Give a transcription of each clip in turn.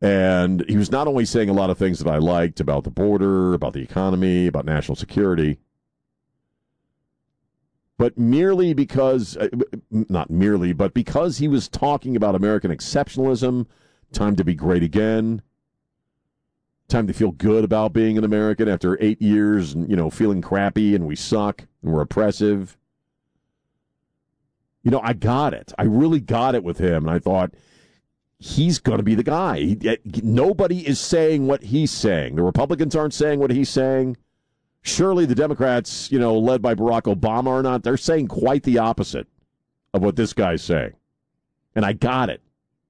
And he was not only saying a lot of things that I liked about the border, about the economy, about national security, but merely because, not merely, but because he was talking about American exceptionalism, time to be great again, time to feel good about being an American after 8 years and, feeling crappy and we suck and we're oppressive. I got it. I really got it with him. And I thought, he's going to be the guy. Nobody is saying what he's saying. The Republicans aren't saying what he's saying. Surely the Democrats, led by Barack Obama are not. They're saying quite the opposite of what this guy's saying. And I got it.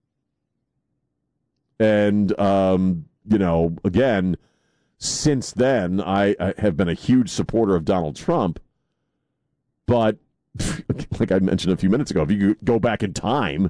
And, again, since then, I have been a huge supporter of Donald Trump. But like I mentioned a few minutes ago, if you go back in time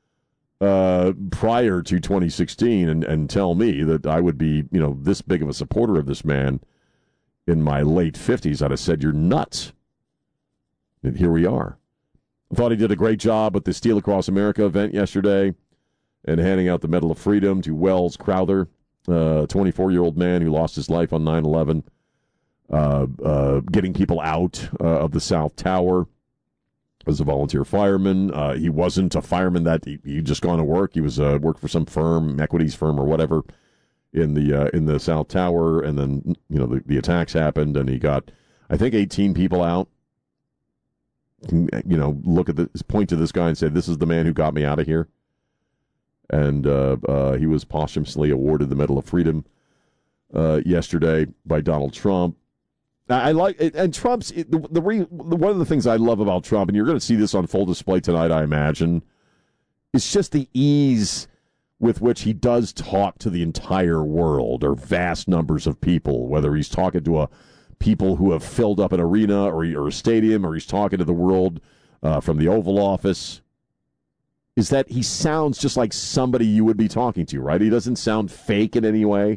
prior to 2016 and tell me that I would be, this big of a supporter of this man in my late 50s, I'd have said, you're nuts. And here we are. I thought he did a great job with the Steel Across America event yesterday and handing out the Medal of Freedom to Wells Crowther, a 24-year-old man who lost his life on 9/11, getting people out of the South Tower as a volunteer fireman. He wasn't a fireman that he'd just gone to work. He was worked for some firm, equities firm or whatever, in the South Tower, and then the attacks happened, and he got, I think, 18 people out. Look at this, point to this guy and say, "This is the man who got me out of here." And he was posthumously awarded the Medal of Freedom yesterday by Donald Trump. I like it, and Trump's one of the things I love about Trump, and you're going to see this on full display tonight, I imagine. It's just the ease with which he does talk to the entire world or vast numbers of people, whether he's talking to people who have filled up an arena or a stadium, or he's talking to the world from the Oval Office, is that he sounds just like somebody you would be talking to, right? He doesn't sound fake in any way.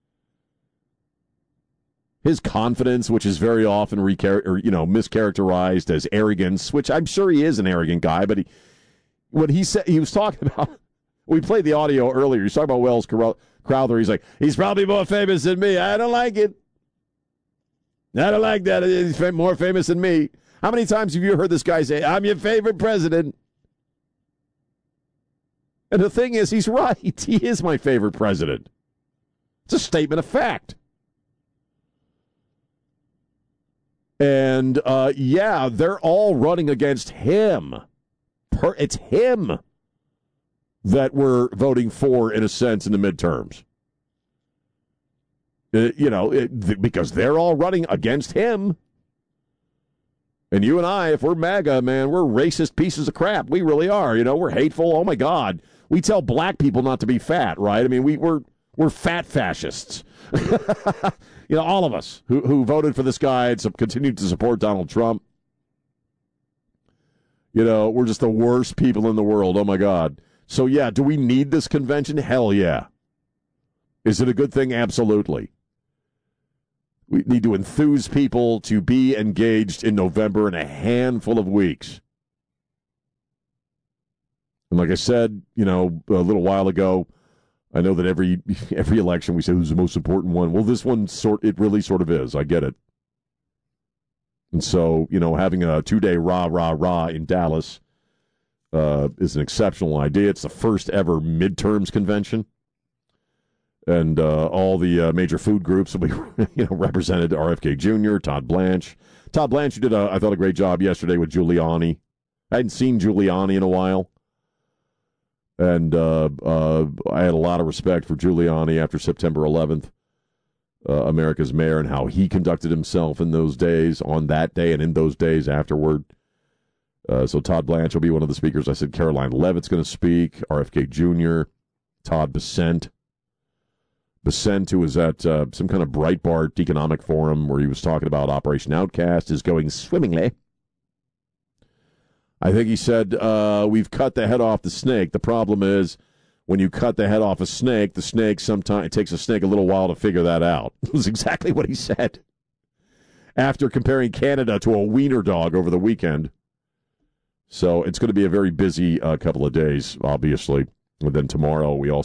His confidence, which is very often mischaracterized as arrogance, which I'm sure he is an arrogant guy, but when he said he was talking about, we played the audio earlier. He's talking about Wells Crowther. He's like, he's probably more famous than me. I don't like it. I don't like that. He's more famous than me. How many times have you heard this guy say, "I'm your favorite president"? And the thing is, he's right. He is my favorite president. It's a statement of fact. And, they're all running against him. It's him that we're voting for, in a sense, in the midterms. Because they're all running against him. And you and I, if we're MAGA, man, we're racist pieces of crap. We really are. We're hateful. Oh, my God. We tell black people not to be fat, right? I mean, we're fat fascists. All of us who voted for this guy and continued to support Donald Trump. We're just the worst people in the world. Oh, my God. So, yeah, do we need this convention? Hell yeah. Is it a good thing? Absolutely. We need to enthuse people to be engaged in November in a handful of weeks. And like I said, a little while ago, I know that every election we say who's the most important one. Well, this one it really sort of is. I get it. And so, having a 2-day rah in Dallas is an exceptional idea. It's the first ever midterms convention. And all the major food groups will be represented. RFK Jr., Todd Blanche. Todd Blanche, who did, I thought, a great job yesterday with Giuliani. I hadn't seen Giuliani in a while. And I had a lot of respect for Giuliani after September 11th, America's mayor, and how he conducted himself in those days, on that day, and in those days afterward. So Todd Blanche will be one of the speakers. I said Caroline Leavitt's going to speak, RFK Jr., Todd Bessent. Bessent, who was at some kind of Breitbart economic forum where he was talking about Operation Outcast, is going swimmingly. I think he said, we've cut the head off the snake. The problem is, when you cut the head off a snake, it takes a snake a little while to figure that out. It was exactly what he said. After comparing Canada to a wiener dog over the weekend. So it's going to be a very busy couple of days, obviously. And then tomorrow we also